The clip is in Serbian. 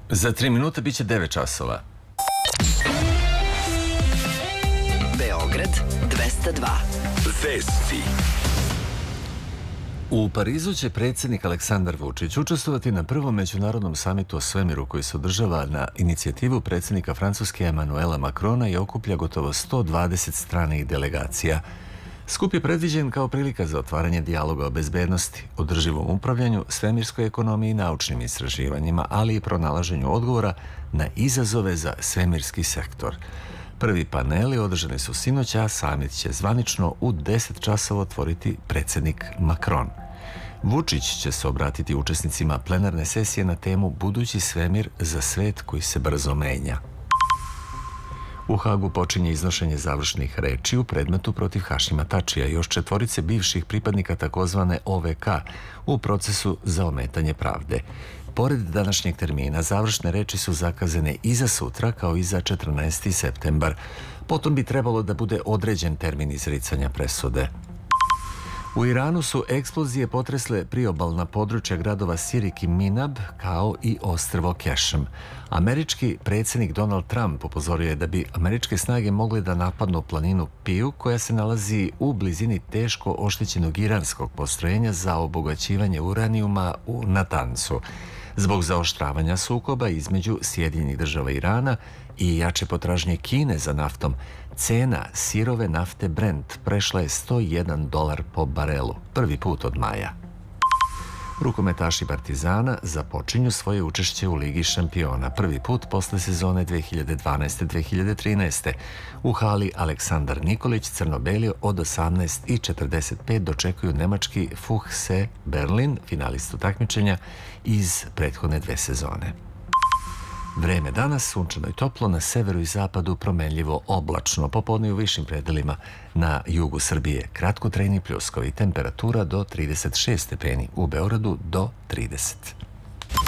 Za 3 minuta biće 9 časova. Beograd 202. Vesti. U Parizu će predsjednik Aleksandar Vučić učestvovati na prvom međunarodnom samitu o svemiru koji se održava na inicijativu predsjednika Francuske Emmanuela Macrona i okuplja gotovo 120 stranih delegacija. Skup je predviđen kao prilika za otvaranje dijaloga o bezbednosti, održivom upravljanju, svemirskoj ekonomiji i naučnim istraživanjima, ali i pronalaženju odgovora na izazove za svemirski sektor. Prvi paneli održani su sinoć, a samit će zvanično u 10 časova otvoriti predsjednik Macron. Vučić će se obratiti učesnicima plenarne sesije na temu Budući svemir za svet koji se brzo menja. U Hagu počinje iznošenje završnih reči u predmetu protiv Hašima Tačija i još 4 bivših pripadnika takozvane OVK u procesu za ometanje pravde. Pored današnjeg termina, završne reči su zakazane i za sutra, kao i za 14. septembar. Potom bi trebalo da bude određen termin izricanja presude. U Iranu su eksplozije potresle priobalna područja gradova Sirik i Minab, kao i ostrvo Kešem. Američki predsjednik Donald Trump upozorio je da bi američke snage mogle da napadnu planinu Piju, koja se nalazi u blizini teško oštećenog iranskog postrojenja za obogaćivanje uranijuma u Natancu. Zbog zaoštravanja sukoba između Sjedinjenih država Irana i jače potražnje Kine za naftom, cena sirove nafte Brent prešla je $101 po barelu, prvi put od maja. Rukometaši Partizana započinju svoje učešće u Ligi šampiona, prvi put posle sezone 2012-2013. U hali Aleksandar Nikolić crno-beli od 18:45 dočekuju nemački Fuchse Berlin, finalistu takmičenja iz prethodne 2 sezone. Vreme danas sunčano i toplo, na severu i zapadu promenljivo oblačno, popodne u višim predelima na jugu Srbije. Kratkotrajni pljuskovi, temperatura do 36 stepeni, u Beogradu do 30.